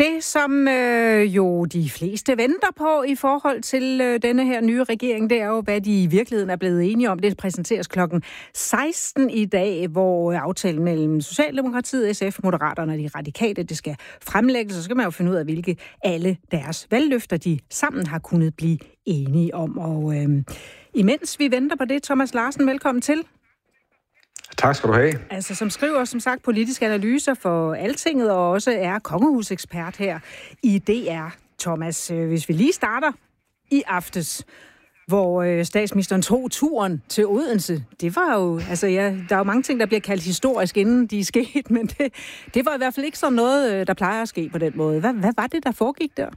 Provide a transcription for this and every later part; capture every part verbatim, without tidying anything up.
Det, som øh, jo de fleste venter på i forhold til øh, denne her nye regering, det er jo, hvad de i virkeligheden er blevet enige om. Det præsenteres klokken seksten i dag, hvor aftalen mellem Socialdemokratiet, S F, Moderaterne og de Radikale, det skal fremlægges. Så skal man jo finde ud af, hvilke alle deres valgløfter, de sammen har kunnet blive enige om. Og øh, imens vi venter på det, Thomas Larsen, velkommen til. Tak skal du have. Altså, som skriver, som sagt, politiske analyser for Altinget, og også er kongehusekspert her i D R. Thomas, hvis vi lige starter i aftes, hvor statsministeren tog turen til Odense. Det var jo, altså ja, der er jo mange ting, der bliver kaldt historisk, inden de er sket, men det, det var i hvert fald ikke sådan noget, der plejer at ske på den måde. Hvad, hvad var det, der foregik der?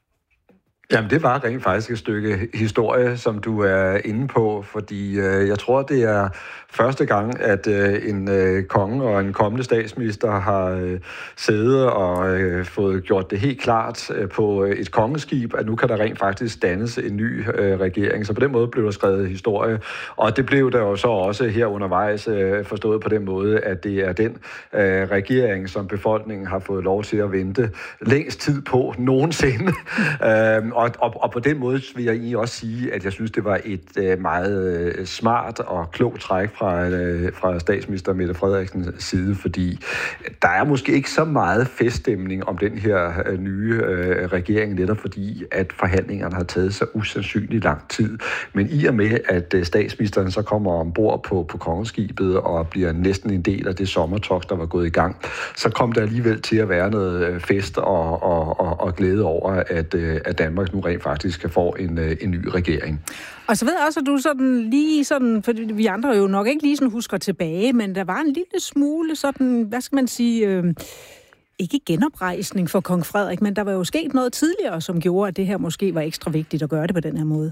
Jamen, det var rent faktisk et stykke historie, som du er inde på, fordi øh, jeg tror, det er første gang, at øh, en øh, konge og en kommende statsminister har øh, siddet og øh, fået gjort det helt klart øh, på et kongeskib, at nu kan der rent faktisk dannes en ny øh, regering. Så på den måde blev der skrevet historie, og det blev der jo så også her undervejs øh, forstået på den måde, at det er den øh, regering, som befolkningen har fået lov til at vente længst tid på nogensinde. øh, Og, og, og på den måde vil jeg egentlig også sige, at jeg synes, det var et øh, meget øh, smart og klogt træk fra, øh, fra statsminister Mette Frederiksens side, fordi der er måske ikke så meget feststemning om den her øh, nye øh, regering, netop fordi, at forhandlingerne har taget så usandsynligt lang tid. Men i og med, at øh, statsministeren så kommer ombord på, på kongeskibet og bliver næsten en del af det sommertogt, der var gået i gang, så kom der alligevel til at være noget fest og, og, og, og glæde over, at, øh, at Danmark nu rent faktisk kan få en, en ny regering. Og så ved jeg også, at du sådan lige sådan, for vi andre jo nok ikke lige sådan husker tilbage, men der var en lille smule sådan, hvad skal man sige, øh, ikke genoprejsning for kong Frederik, men der var jo sket noget tidligere, som gjorde, at det her måske var ekstra vigtigt at gøre det på den her måde.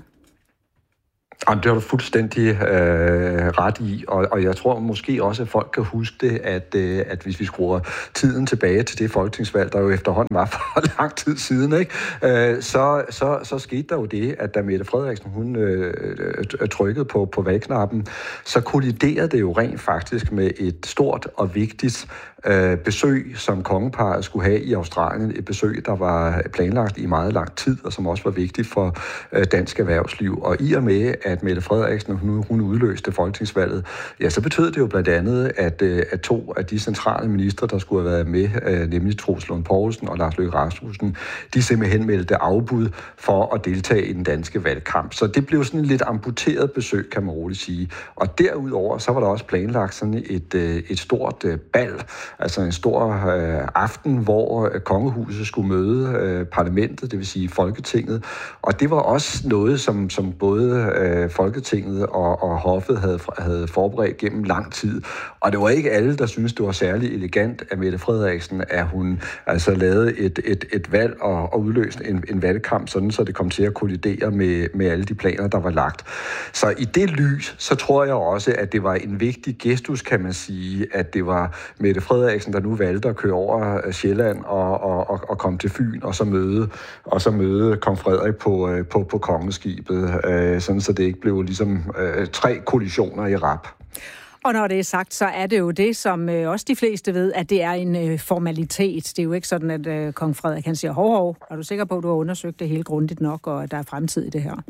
Jamen, det har du fuldstændig øh, ret i, og, og jeg tror måske også, at folk kan huske det, at, øh, at hvis vi skruer tiden tilbage til det folketingsvalg, der jo efterhånden var for lang tid siden, ikke? Øh, så, så, så skete der jo det, at da Mette Frederiksen hun øh, trykkede på, på valgknappen, så kolliderede det jo rent faktisk med et stort og vigtigt øh, besøg, som kongeparret skulle have i Australien. Et besøg, der var planlagt i meget lang tid, og som også var vigtigt for øh, dansk erhvervsliv. Og i og med, at Mette Frederiksen hun, hun udløste folketingsvalget, ja, så betød det jo blandt andet, at, at to af de centrale ministre, der skulle have været med, nemlig Troels Lund Poulsen og Lars Løkke Rasmussen, de simpelthen meldte afbud for at deltage i den danske valgkamp. Så det blev sådan et lidt amputeret besøg, kan man roligt sige. Og derudover, så var der også planlagt sådan et, et stort bal, altså en stor øh, aften, hvor kongehuset skulle møde øh, parlamentet, det vil sige Folketinget. Og det var også noget, som, som både øh, Folketinget og, og hoffet havde, havde forberedt gennem lang tid. Og det var ikke alle, der syntes, det var særlig elegant af Mette Frederiksen, at hun altså lavede et, et, et valg og, og udløste en, en valgkamp, sådan så det kom til at kollidere med, med alle de planer, der var lagt. Så i det lys, så tror jeg også, at det var en vigtig gestus, kan man sige, at det var Mette Frederiksen, der nu valgte at køre over Sjælland og, og, og, og komme til Fyn, og så møde, og så møde kong Frederik på, på, på kongeskibet, øh, sådan så det ikke blev ligesom øh, tre kollisioner i rap. Og når det er sagt, så er det jo det, som øh, også de fleste ved, at det er en øh, formalitet. Det er jo ikke sådan, at øh, kong Frederik han siger, hov, hov, er du sikker på, at du har undersøgt det helt grundigt nok, og at der er fremtid i det her?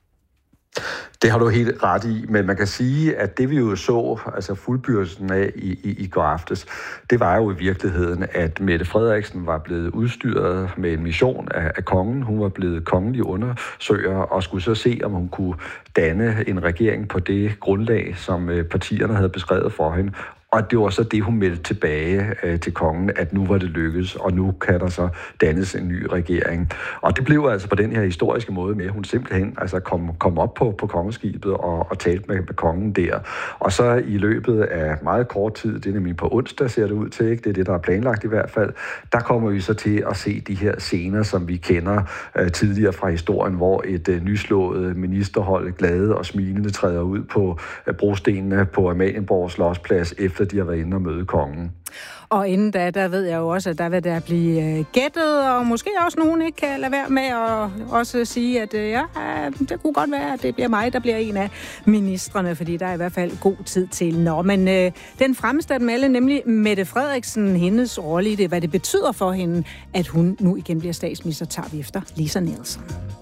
Det har du helt ret i, men man kan sige, at det vi jo så, altså fuldbyrdelsen af i, i, i går aftes, det var jo i virkeligheden, at Mette Frederiksen var blevet udstyret med en mission af, af kongen. Hun var blevet kongelig undersøger og skulle så se, om hun kunne danne en regering på det grundlag, som partierne havde beskrevet for hende. Og det var så det, hun meldte tilbage øh, til kongen, at nu var det lykkedes, og nu kan der så dannes en ny regering. Og det blev altså på den her historiske måde med, at hun simpelthen altså kom, kom op på, på kongeskibet og, og talte med, med kongen der. Og så i løbet af meget kort tid, det er nemlig på onsdag, ser det ud til, ikke? Det er det, der er planlagt i hvert fald, der kommer vi så til at se de her scener, som vi kender øh, tidligere fra historien, hvor et øh, nyslået ministerhold glade og smilende træder ud på øh, brostenene på Amalienborg Slotsplads efter efter de har været inde og møde kongen. Og inden da, der ved jeg jo også, at der vil der blive gættet, og måske også nogen ikke kan lade være med at også sige, at ja, det kunne godt være, at det bliver mig, der bliver en af ministrene, fordi der er i hvert fald god tid til. Nå, men øh, den fremmeste af dem alle, nemlig Mette Frederiksen, hendes rolle i det, hvad det betyder for hende, at hun nu igen bliver statsminister, tager vi efter Lisa Nielsen.